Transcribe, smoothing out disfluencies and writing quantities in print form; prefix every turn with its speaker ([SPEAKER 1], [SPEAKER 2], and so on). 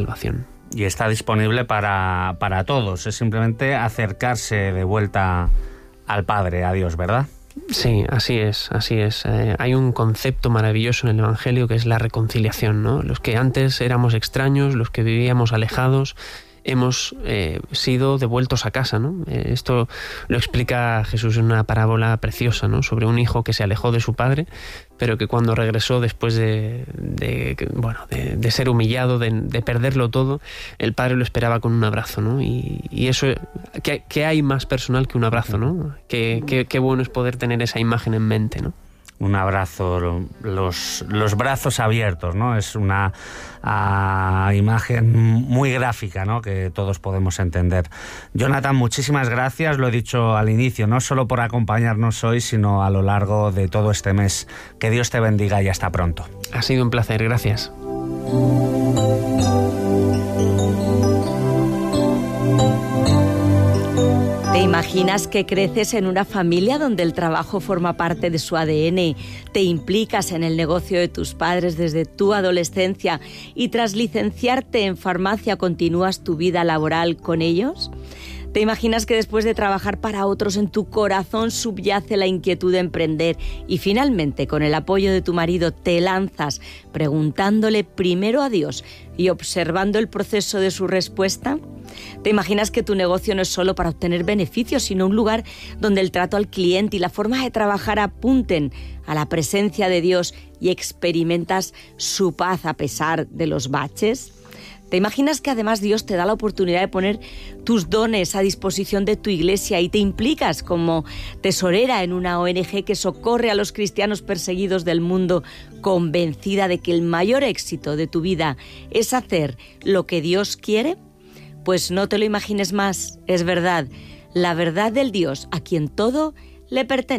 [SPEAKER 1] salvación.
[SPEAKER 2] Y está disponible para todos, es simplemente acercarse de vuelta al Padre, a Dios, ¿verdad?
[SPEAKER 1] Sí, así es. Hay un concepto maravilloso en el Evangelio que es la reconciliación, ¿no? Los que antes éramos extraños, los que vivíamos alejados, hemos sido devueltos a casa, ¿no? Esto lo explica Jesús en una parábola preciosa, ¿no? Sobre un hijo que se alejó de su padre, pero que cuando regresó después de ser humillado, de perderlo todo, el padre lo esperaba con un abrazo, ¿no? Y eso, ¿qué hay más personal que un abrazo, ¿no? Qué bueno es poder tener esa imagen en mente, ¿no?
[SPEAKER 2] Un abrazo, los brazos abiertos, ¿no? Es una imagen muy gráfica, ¿no? Que todos podemos entender. Jonathan, muchísimas gracias, lo he dicho al inicio, no solo por acompañarnos hoy, sino a lo largo de todo este mes. Que Dios te bendiga y hasta pronto.
[SPEAKER 1] Ha sido un placer, gracias.
[SPEAKER 3] ¿Te imaginas que creces en una familia donde el trabajo forma parte de su ADN? ¿Te implicas en el negocio de tus padres desde tu adolescencia y tras licenciarte en farmacia continúas tu vida laboral con ellos? ¿Te imaginas que después de trabajar para otros en tu corazón subyace la inquietud de emprender y finalmente con el apoyo de tu marido te lanzas preguntándole primero a Dios y observando el proceso de su respuesta? ¿Te imaginas que tu negocio no es solo para obtener beneficios, sino un lugar donde el trato al cliente y la forma de trabajar apunten a la presencia de Dios y experimentas su paz a pesar de los baches? ¿Te imaginas que además Dios te da la oportunidad de poner tus dones a disposición de tu iglesia y te implicas como tesorera en una ONG que socorre a los cristianos perseguidos del mundo, convencida de que el mayor éxito de tu vida es hacer lo que Dios quiere? Pues no te lo imagines más, es verdad, la verdad del Dios a quien todo le pertenece.